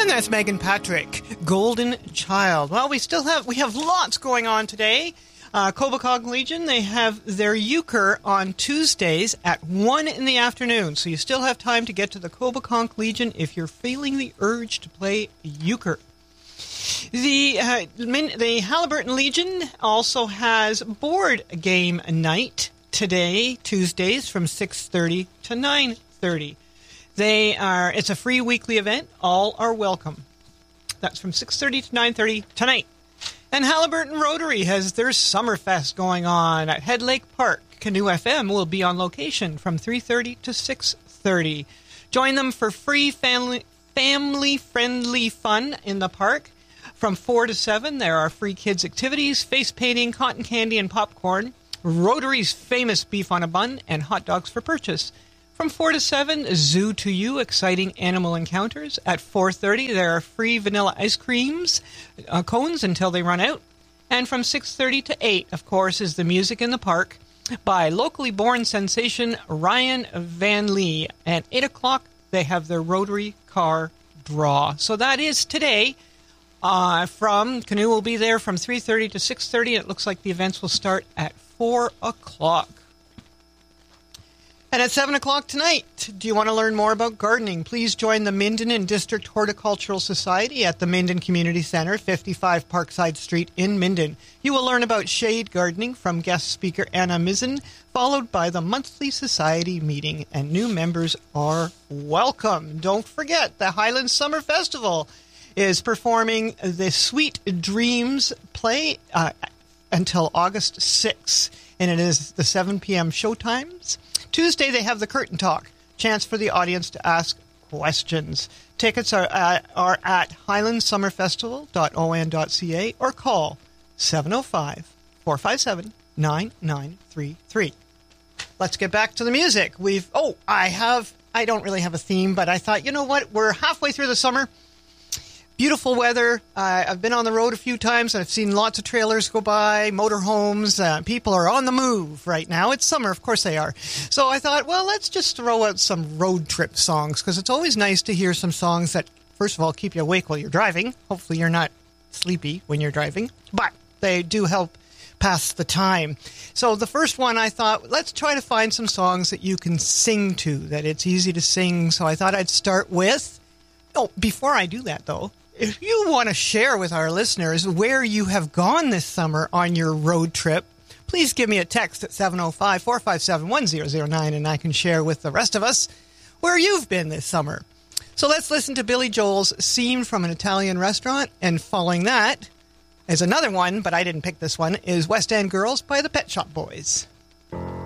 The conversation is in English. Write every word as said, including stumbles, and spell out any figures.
And that's Megan Patrick, Golden Child. Well, we still have, we have lots going on today. Uh, Kobukog Legion, they have their euchre on Tuesdays at one in the afternoon. So you still have time to get to the Kobukog Legion if you're feeling the urge to play euchre. The, uh, the Haliburton Legion also has board game night today, Tuesdays, from six thirty to nine thirty. They are, it's a free weekly event. All are welcome. That's from six thirty to nine thirty tonight. And Haliburton Rotary has their Summerfest going on at Head Lake Park. Canoe F M will be on location from three thirty to six thirty. Join them for free family, family-friendly fun in the park. From four to seven, there are free kids' activities, face painting, cotton candy, and popcorn. Rotary's famous beef on a bun and hot dogs for purchase. From four to seven, Zoo to You, exciting animal encounters. At four thirty, there are free vanilla ice creams, uh, cones until they run out. And from six thirty to eight, of course, is the music in the park by locally born sensation Ryan Van Lee. At eight o'clock, they have their Rotary car draw. So that is today. Uh, from Canoe will be there from three thirty to six thirty. It looks like the events will start at four o'clock. And at seven o'clock tonight, do you want to learn more about gardening? Please join the Minden and District Horticultural Society at the Minden Community Centre, fifty-five Parkside Street in Minden. You will learn about shade gardening from guest speaker Anna Mizzen, followed by the monthly society meeting, and new members are welcome. Don't forget, the Highland Summer Festival is performing the Sweet Dreams play uh, until August sixth, and it is the seven p.m. showtimes. Tuesday, they have the Curtain Talk, chance for the audience to ask questions. Tickets are at, are at highland summer festival dot o n dot c a or call seven oh five, four five seven, nine nine three three. Let's get back to the music. We've, oh, I have, I don't really have a theme, but I thought, you know what, we're halfway through the summer. Beautiful weather. Uh, I've been on the road a few times. I've seen lots of trailers go by, motorhomes. Uh, people are on the move right now. It's summer. Of course they are. So I thought, well, let's just throw out some road trip songs, because it's always nice to hear some songs that, first of all, keep you awake while you're driving. Hopefully you're not sleepy when you're driving, but they do help pass the time. So the first one, I thought, let's try to find some songs that you can sing to, that it's easy to sing. So I thought I'd start with, oh, before I do that, though, if you want to share with our listeners where you have gone this summer on your road trip, please give me a text at seven oh five, four five seven, one oh oh nine, and I can share with the rest of us where you've been this summer. So let's listen to Billy Joel's Scene from an Italian Restaurant, and following that is another one, but I didn't pick this one, is West End Girls by the Pet Shop Boys.